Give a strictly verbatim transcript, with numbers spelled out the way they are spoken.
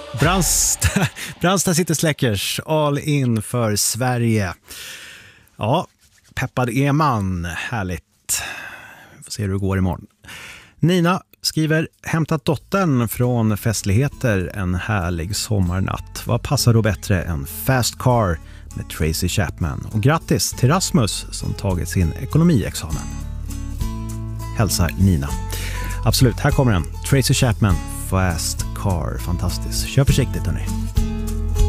Brandsta, Brandsta City Släckers, all in för Sverige. Ja, peppad är man. Härligt. Vi får se hur det går imorgon. Nina skriver, hämtat dottern från festligheter en härlig sommarnatt. Vad passar då bättre än Fast Car med Tracy Chapman? Och grattis till Rasmus som tagit sin ekonomiexamen. Hälsar Nina. Absolut, här kommer den. Tracy Chapman, Fast Car. Fantastiskt. Kör försiktigt hörni.